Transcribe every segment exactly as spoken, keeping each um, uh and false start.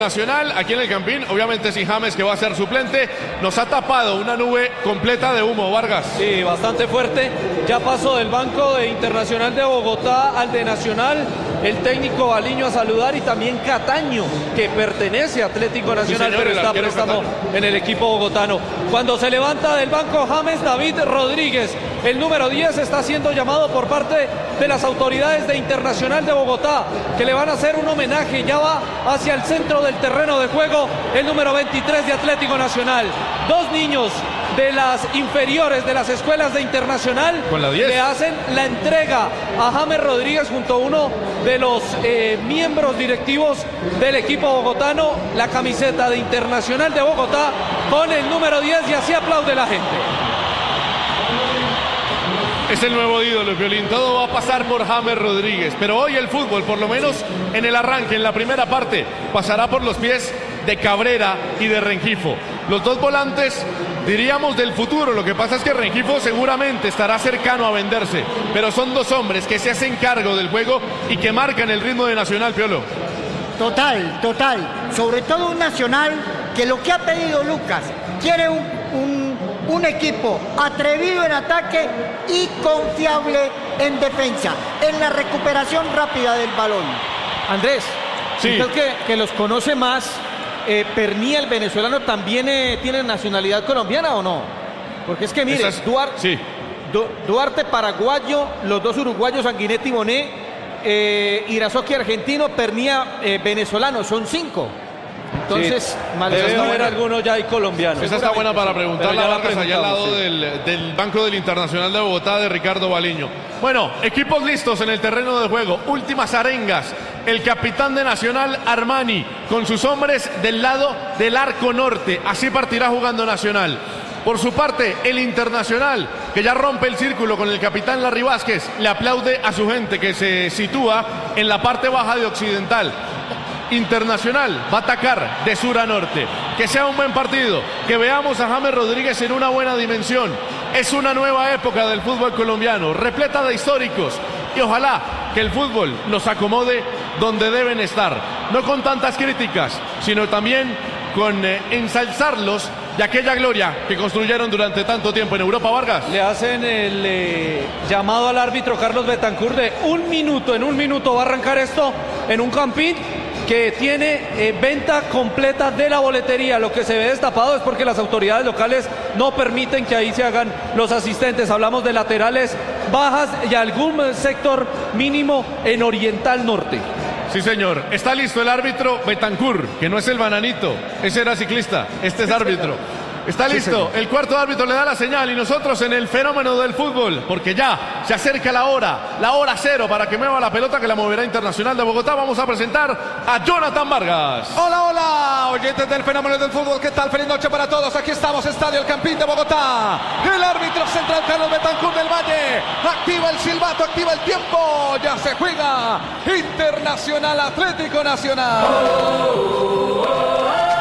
Nacional, aquí en el Campín, obviamente sin James, que va a ser suplente, nos ha tapado una nube completa de humo, Vargas. Sí, bastante fuerte. Ya pasó del banco de Internacional de Bogotá al de Nacional, el técnico Baliño a saludar y también Cataño, que pertenece a Atlético Nacional, sí, señor, pero está préstamo en el equipo bogotano. Cuando se levanta del banco James David Rodríguez, el número diez, está siendo llamado por parte de las autoridades de Internacional de Bogotá, que le van a hacer un homenaje. Ya va hacia el centro del terreno de juego el número veintitrés de Atlético Nacional. Dos niños de las inferiores de las escuelas de Internacional le hacen la entrega a James Rodríguez junto a uno de los eh, miembros directivos del equipo bogotano, la camiseta de Internacional de Bogotá con el número diez, y así aplaude la gente. Es el nuevo ídolo, Violín. Todo va a pasar por James Rodríguez. Pero hoy el fútbol, por lo menos en el arranque, en la primera parte, pasará por los pies de Cabrera y de Rengifo. Los dos volantes, diríamos, del futuro. Lo que pasa es que Rengifo seguramente estará cercano a venderse. Pero son dos hombres que se hacen cargo del juego y que marcan el ritmo de Nacional, Piolo. Total, total. Sobre todo un Nacional que lo que ha pedido Lucas, quiere un... un Un equipo atrevido en ataque y confiable en defensa, en la recuperación rápida del balón. Andrés, sí. Usted que, que los conoce más, eh, Pernía, el venezolano, ¿también eh, tiene nacionalidad colombiana o no? Porque es que mire, es... Duarte, sí. Du, Duarte paraguayo, los dos uruguayos, Sanguinetti y Bonet, eh, Irazoqui argentino, Pernía eh, venezolano, son cinco. Entonces, sí, mal debe haber algunos ya hay colombianos. Esa está buena para preguntar a Vargas, allá al lado sí. del, del Banco del Internacional de Bogotá, de Ricardo Baliño. Bueno, equipos listos en el terreno de juego. Últimas arengas. El capitán de Nacional, Armani, con sus hombres del lado del arco norte. Así partirá jugando Nacional. Por su parte, el Internacional, que ya rompe el círculo con el capitán Larry Vázquez, le aplaude a su gente que se sitúa en la parte baja de Occidental. Internacional va a atacar de sur a norte. Que sea un buen partido, que veamos a James Rodríguez en una buena dimensión. Es una nueva época del fútbol colombiano, repleta de históricos, y ojalá que el fútbol los acomode donde deben estar, no con tantas críticas, sino también con eh, ensalzarlos de aquella gloria que construyeron durante tanto tiempo en Europa. Vargas. Le hacen el eh, llamado al árbitro Carlos Betancur de un minuto, en un minuto va a arrancar esto en un campín que tiene eh, venta completa de la boletería. Lo que se ve destapado es porque las autoridades locales no permiten que ahí se hagan los asistentes. Hablamos de laterales bajas y algún sector mínimo en Oriental Norte. Sí, señor. Está listo el árbitro Betancur, que no es el bananito. Ese era ciclista. Este es árbitro. Está listo, el cuarto árbitro le da la señal y nosotros en el fenómeno del fútbol, porque ya se acerca la hora, la hora cero para que mueva la pelota, que la moverá Internacional de Bogotá. Vamos a presentar a Jonathan Vargas. Hola, hola, oyentes del fenómeno del fútbol, ¿qué tal? Feliz noche para todos. Aquí estamos, Estadio El Campín de Bogotá. El árbitro central Carlos Betancur del Valle activa el silbato, activa el tiempo. Ya se juega Internacional Atlético Nacional. Oh, oh, oh.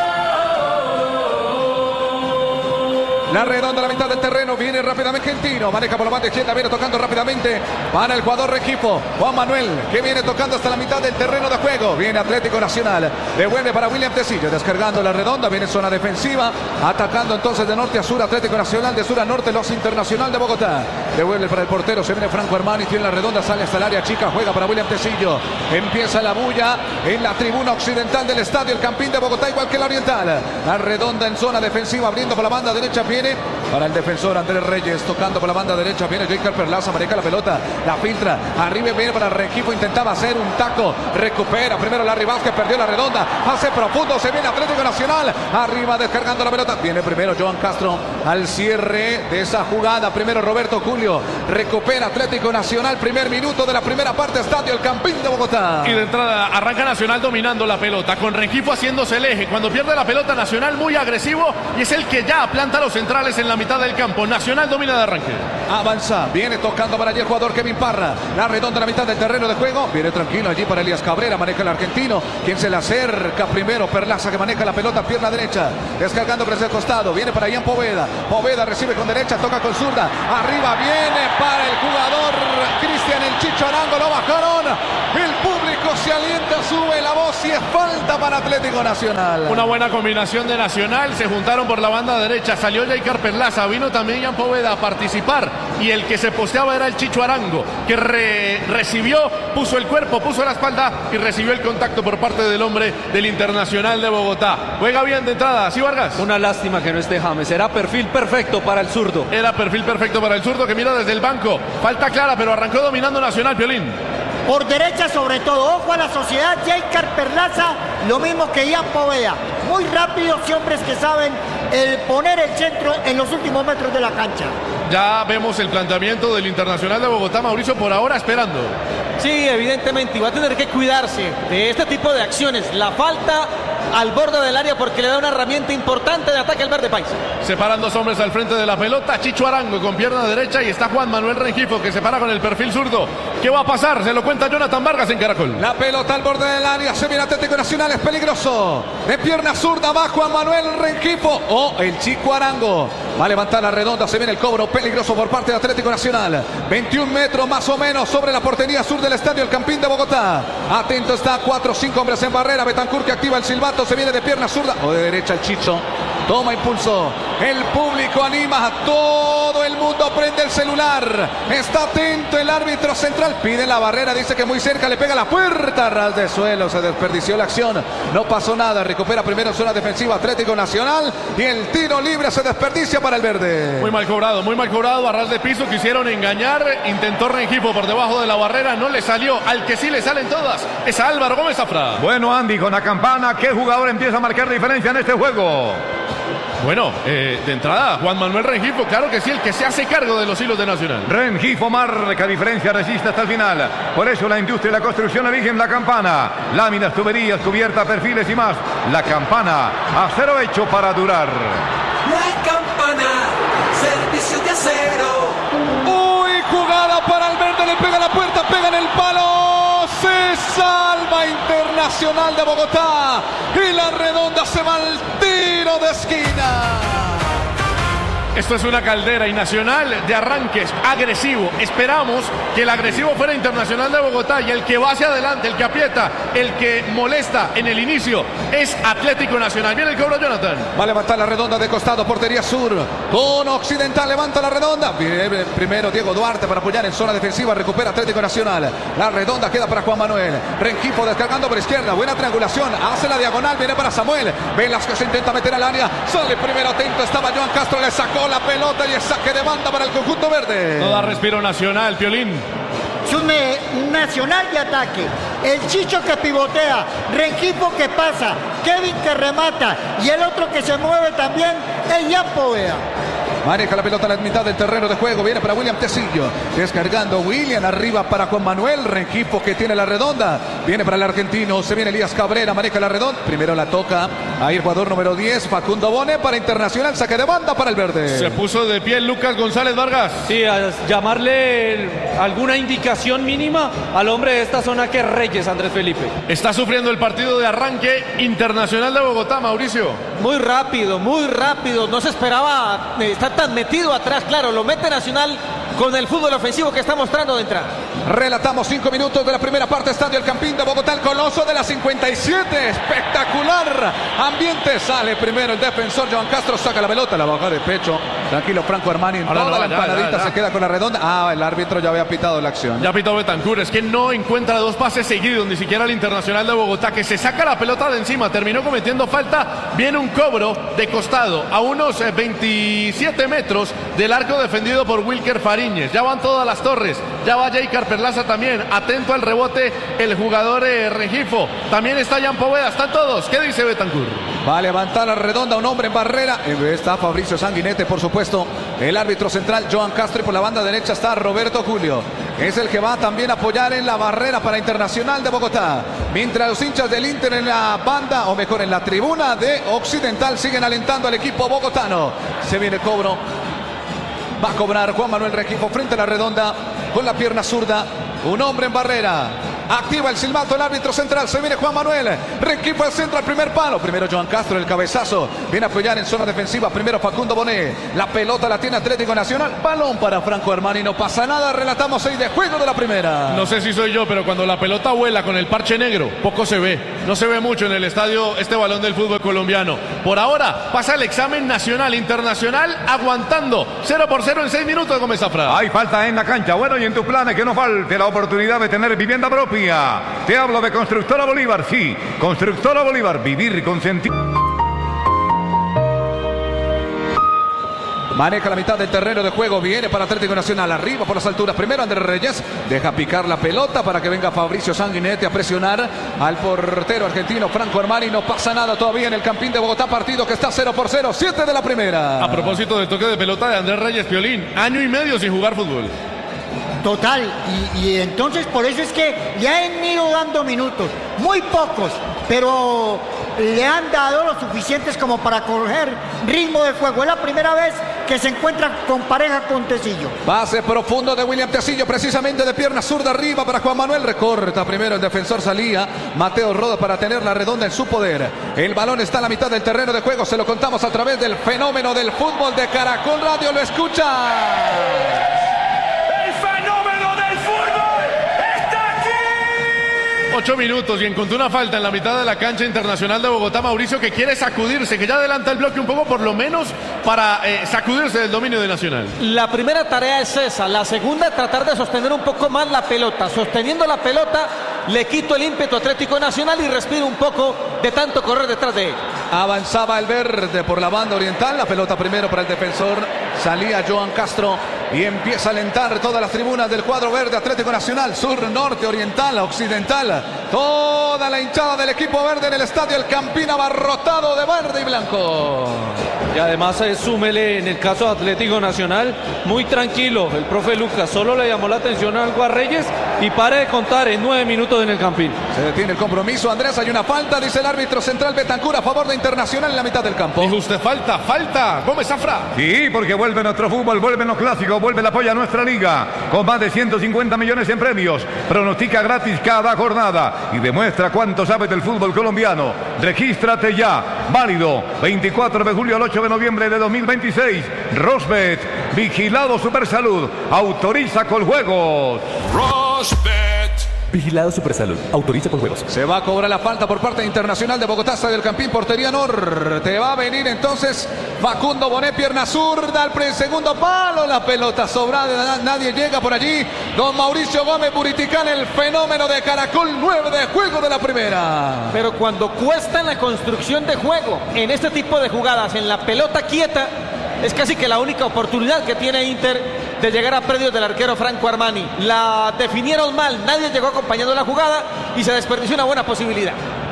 La redonda a la mitad del terreno, viene rápidamente Argentino, maneja por la banda izquierda, viene tocando rápidamente para el jugador Rengifo, Juan Manuel, que viene tocando hasta la mitad del terreno de juego, viene Atlético Nacional, devuelve para William Tecillo, descargando la redonda, viene zona defensiva, atacando entonces de norte a sur Atlético Nacional, de sur a norte los Internacional de Bogotá, devuelve para el portero, se viene Franco Armani, tiene la redonda, sale hasta el área chica, juega para William Tecillo, empieza la bulla en la tribuna occidental del Estadio El Campín de Bogotá, igual que la oriental, la redonda en zona defensiva, abriendo por la banda derecha, viene para el defensor Andrés Reyes, tocando por la banda derecha, viene Jacob Perlaza, maneja la pelota, la filtra, arriba viene para Rengifo, intentaba hacer un taco, recupera primero Larry Vázquez, perdió la redonda, hace profundo, se viene Atlético Nacional, arriba descargando la pelota, viene primero Joan Castro al cierre de esa jugada, primero Roberto Julio, recupera Atlético Nacional, primer minuto de la primera parte, Estadio El Campín de Bogotá. Y de entrada arranca Nacional dominando la pelota, con Rengifo haciéndose el eje, cuando pierde la pelota Nacional muy agresivo, y es el que ya planta los centrales en la mitad del campo. Nacional domina de arranque. Avanza, viene tocando para allí el jugador Kevin Parra. La redonda en la mitad del terreno de juego. Viene tranquilo allí para Elías Cabrera. Maneja el argentino. Quien se le acerca primero. Perlaza, que maneja la pelota, pierna derecha. Descargando por ese costado. Viene para Ian Poveda. Poveda recibe con derecha, toca con zurda. Arriba viene para el jugador Cristian El Chicho Arango. Lo bajaron. El público se calienta, sube la voz y es falta para Atlético Nacional. Una buena combinación de Nacional, se juntaron por la banda derecha, salió Jaicar Perlaza, vino también Jan Poveda a participar y el que se posteaba era el Chicho Arango, que re recibió, puso el cuerpo, puso la espalda y recibió el contacto por parte del hombre del Internacional de Bogotá. Juega bien de entrada, ¿sí, Vargas? Una lástima que no esté James, era perfil perfecto para el zurdo. Era perfil perfecto para el zurdo que mira desde el banco, falta clara pero arrancó dominando Nacional, Piolín. Por derecha sobre todo, ojo a la sociedad, Jaicar Perlaza, lo mismo que Jan Poveda. Muy rápidos y hombres que saben el poner el centro en los últimos metros de la cancha. Ya vemos el planteamiento del Internacional de Bogotá, Mauricio, por ahora esperando. Sí, evidentemente, y va a tener que cuidarse de este tipo de acciones. La falta al borde del área porque le da una herramienta importante de ataque al verde país. Separan dos hombres al frente de la pelota, Chicho Arango con pierna derecha y está Juan Manuel Rengifo que se para con el perfil zurdo. ¿Qué va a pasar? Se lo cuenta Jonathan Vargas en Caracol. La pelota al borde del área, se viene Atlético Nacional, es peligroso. De pierna zurda va Juan Manuel Rengifo o oh, el Chico Arango. Va a levantar la redonda, se viene el cobro peligroso por parte de Atlético Nacional. veintiún metros más o menos sobre la portería sur del estadio El Campín de Bogotá. Atento está, cuatro o cinco hombres en barrera. Betancur que activa el silbato, se viene de pierna zurda o de derecha el Chicho. Toma impulso, el público anima, todo el mundo prende el celular. Está atento el árbitro central, pide la barrera, dice que muy cerca, le pega la puerta, ras de suelo, se desperdició la acción. No pasó nada, recupera primero en zona defensiva Atlético Nacional y el tiro libre se desperdicia para el verde. Muy mal cobrado, muy mal cobrado, a ras de piso, quisieron engañar, intentó Rengifo por debajo de la barrera, no le salió, al que sí le salen todas, es a Álvaro Gómez Zafra. Bueno, Andy, con la campana, ¿qué jugador empieza a marcar diferencia en este juego? Bueno, eh, de entrada, Juan Manuel Rengifo, claro que sí, el que se hace cargo de los hilos de Nacional. Rengifo marca diferencia, resiste hasta el final. Por eso la industria y la construcción eligen la campana. Láminas, tuberías, cubierta, perfiles y más. La campana, acero hecho para durar. La campana, servicio de acero. Uy, jugada para el verde, le pega la puerta, pega en el palo. Se salva Internacional de Bogotá y la redonda se va al tiro de esquina. Esto es una caldera y Nacional de arranques agresivo. Esperamos que el agresivo fuera Internacional de Bogotá y el que va hacia adelante, el que aprieta, el que molesta en el inicio es Atlético Nacional. Viene el cobro, Jonathan. Va a levantar la redonda de costado, portería sur con Occidental, levanta la redonda. Viene primero Diego Duarte para apoyar en zona defensiva, recupera Atlético Nacional. La redonda queda para Juan Manuel. Rengifo descargando por izquierda, buena triangulación, hace la diagonal, viene para Samuel. Velázquez se intenta meter al área, sale primero atento, estaba Joan Castro, le sacó la pelota y el saque de banda para el conjunto verde. No da respiro Nacional, Piolín. Es un Nacional de ataque. El Chicho que pivotea, Rengifo que pasa, Kevin que remata y el otro que se mueve también es Jan Poveda. Maneja la pelota a la mitad del terreno de juego. Viene para William Tecillo. Descargando William. Arriba para Juan Manuel. Rengifo que tiene la redonda. Viene para el argentino. Se viene Elías Cabrera. Maneja la redonda. Primero la toca. Ahí el jugador número diez. Facundo Bone para Internacional. Saque de banda para el verde. Se puso de pie Lucas González Vargas. Sí, a llamarle alguna indicación mínima al hombre de esta zona que es Reyes, Andrés Felipe. Está sufriendo el partido de arranque Internacional de Bogotá, Mauricio. Muy rápido, muy rápido. No se esperaba estar tan metido atrás. Claro, lo mete Nacional con el fútbol ofensivo que está mostrando de entrada. Relatamos cinco minutos de la primera parte. Estadio El Campín de Bogotá, el coloso de la cincuenta y siete. Espectacular ambiente. Sale primero el defensor Joan Castro, saca la pelota, la baja de pecho. Tranquilo, Franco Armani. En Ahora toda no, la ya, empanadita ya, ya. se queda con la redonda. Ah, el árbitro ya había pitado la acción. Ya pitó Betancur, es que no encuentra dos pases seguidos, ni siquiera el Internacional de Bogotá, que se saca la pelota de encima, terminó cometiendo falta. Viene un cobro de costado a unos veintisiete metros del arco defendido por Wilker Fariñez. Ya van todas las torres, ya va Jaicar Perlaza también, atento al rebote el jugador eh, Rengifo, también está Jan Poveda, están todos. ¿Qué dice Betancur? Va a levantar la redonda, un hombre en barrera. Está Fabricio Sanguinetti, por supuesto. El árbitro central, Joan Castro. Y por la banda derecha está Roberto Julio. Es el que va también a apoyar en la barrera para Internacional de Bogotá. Mientras los hinchas del Inter en la banda, o mejor en la tribuna de Occidental, siguen alentando al equipo bogotano. Se viene el cobro. Va a cobrar Juan Manuel Rengifo frente a la redonda con la pierna zurda. Un hombre en barrera. Activa el silbato el árbitro central. Se viene Juan Manuel. Requipo al centro al primer palo. Primero Joan Castro, el cabezazo. Viene a apoyar en zona defensiva. Primero Facundo Bonet. La pelota la tiene Atlético Nacional. Balón para Franco Armani. No pasa nada. Relatamos seis de juego de la primera. No sé si soy yo, pero cuando la pelota vuela con el parche negro, poco se ve. No se ve mucho en el estadio este balón del fútbol colombiano. Por ahora pasa el examen nacional, internacional, aguantando. cero por cero en seis minutos, Gómez Zafra. Hay falta en la cancha. Bueno, y en tus planes que no falte la oportunidad de tener vivienda propia. Te hablo de Constructora Bolívar. Sí, Constructora Bolívar. Vivir con sentido. Maneja la mitad del terreno de juego. Viene para Atlético Nacional. Arriba por las alturas. Primero Andrés Reyes. Deja picar la pelota para que venga Fabricio Sanguinetti a presionar al portero argentino Franco Armani. No pasa nada todavía en el Campín de Bogotá. Partido que está cero por cero. siete de la primera. A propósito del toque de pelota de Andrés Reyes, Piolín. Año y medio sin jugar fútbol. Total, y, y entonces por eso es que le han ido dando minutos, muy pocos, pero le han dado lo suficientes como para coger ritmo de juego. Es la primera vez que se encuentra con pareja con Tecillo. Pase profundo de William Tecillo, precisamente de pierna zurda arriba para Juan Manuel. Recorta primero el defensor, salía Mateo Roda para tener la redonda en su poder. El balón está a la mitad del terreno de juego. Se lo contamos a través del fenómeno del fútbol de Caracol Radio. Lo escucha. Ocho minutos y encontró una falta en la mitad de la cancha Internacional de Bogotá. Mauricio, que quiere sacudirse, que ya adelanta el bloque un poco, por lo menos para eh, sacudirse del dominio de Nacional. La primera tarea es esa. La segunda, tratar de sostener un poco más la pelota. Sosteniendo la pelota, le quito el ímpetu Atlético Nacional y respiro un poco de tanto correr detrás de él. Avanzaba el verde por la banda oriental. La pelota primero para el defensor. Salía Joan Castro y empieza a alentar todas las tribunas del cuadro verde. Atlético Nacional, sur, norte, oriental, occidental. Toda la hinchada del equipo verde en el estadio El Campín, abarrotado de verde y blanco. Y además eh, súmele en el caso de Atlético Nacional, muy tranquilo. El profe Lucas solo le llamó la atención algo a Reyes y pare de contar en nueve minutos en el Campín. Se detiene el compromiso, Andrés. Hay una falta, dice el árbitro central Betancur, a favor de Internacional en la mitad del campo. Dijo usted falta, falta. Gómez Zafra. Sí, porque vuelve nuestro fútbol, vuelven los clásicos, vuelve el apoyo a nuestra liga. Con más de ciento cincuenta millones en premios. Pronostica gratis cada jornada y demuestra cuánto sabes del fútbol colombiano. Regístrate ya. Válido veinticuatro de julio al ocho de noviembre de dos mil veintiséis. Rosbet, vigilado Supersalud, autoriza con juegos. Rosbet. Vigilado Supersalud, autoriza con juegos. Se va a cobrar la falta por parte de Internacional de Bogotá, Estadio del Campín, portería norte. Va a venir entonces Facundo Bonet, pierna zurda, al segundo palo. La pelota sobrada, nadie llega por allí. Don Mauricio Gómez Buriticán, el fenómeno de Caracol, nueve de juego de la primera. Pero cuando cuesta en la construcción de juego, en este tipo de jugadas, en la pelota quieta, es casi que la única oportunidad que tiene Inter de llegar a predios del arquero Franco Armani. La definieron mal, nadie llegó acompañando la jugada y se desperdició una buena posibilidad.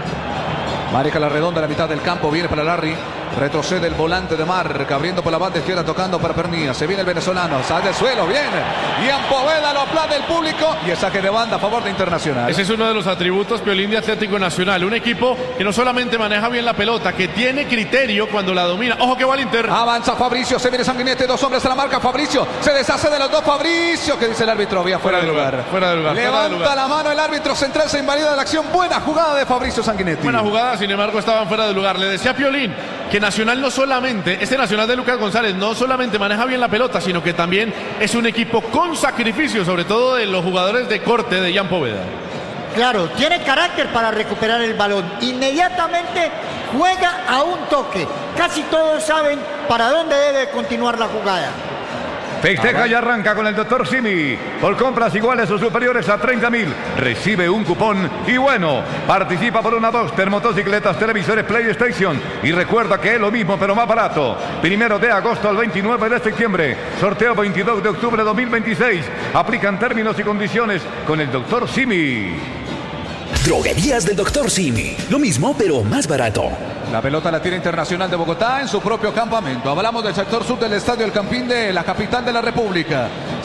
Maneja la redonda a la mitad del campo, viene para Larry, retrocede el volante de marca, abriendo por la banda izquierda, tocando para Pernía. Se viene el venezolano, sale del suelo, bien. Y en Poveda lo aplaude el público y el saque de banda a favor de Internacional. Ese es uno de los atributos, Piolín, de Atlético Nacional. Un equipo que no solamente maneja bien la pelota, que tiene criterio cuando la domina. Ojo que va el Inter. Avanza Fabricio, se viene Sanguinetti, dos hombres a la marca. Fabricio se deshace de los dos. Fabricio, que dice el árbitro, había fuera, fuera de lugar. lugar. Fuera de lugar. Levanta fuera de lugar. la mano el árbitro central, se invalida la acción. Buena jugada de Fabricio Sanguinetti. Buena jugada, sin embargo estaban fuera de lugar. Le decía a Piolín que Nacional no solamente, este Nacional de Lucas González no solamente maneja bien la pelota, sino que también es un equipo con sacrificio, sobre todo de los jugadores de corte de Jan Poveda. Claro, tiene carácter para recuperar el balón. Inmediatamente juega a un toque. Casi todos saben para dónde debe continuar la jugada. Festeja y arranca con el doctor Simi. Por compras iguales o superiores a treinta mil, recibe un cupón y bueno, participa por una Duster, motocicletas, televisores PlayStation. Y recuerda que es lo mismo pero más barato. Primero de agosto al veintinueve de septiembre. Sorteo veintidós de octubre de dos mil veintiséis. Aplican términos y condiciones con el doctor Simi. Droguerías del doctor Simi. Lo mismo pero más barato. La pelota la tiene Internacional de Bogotá en su propio campamento. Hablamos del sector sur del estadio El Campín de la capital de la República.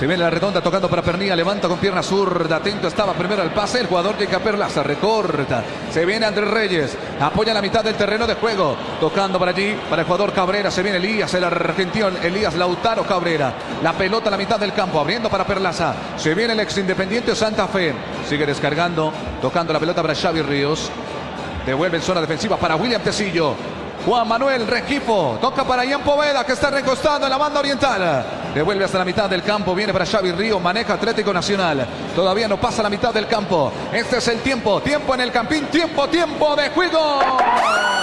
Se viene la redonda tocando para Pernilla. Levanta con pierna zurda. Atento estaba primero al pase. El jugador de Perlaza recorta. Se viene Andrés Reyes. Apoya la mitad del terreno de juego. Tocando por allí para el jugador Cabrera. Se viene Elías, el argentino Elías Lautaro Cabrera. La pelota a la mitad del campo. Abriendo para Perlaza. Se viene el ex Independiente Santa Fe. Sigue descargando. Tocando la pelota para Xavi Ríos. Devuelve en zona defensiva para William Tecillo. Juan Manuel Rengifo. Toca para Ian Poveda, que está recostado en la banda oriental. Devuelve hasta la mitad del campo. Viene para Xavi Ríos. Maneja Atlético Nacional. Todavía no pasa la mitad del campo. Este es el tiempo. Tiempo en el Campín. Tiempo, tiempo de juego.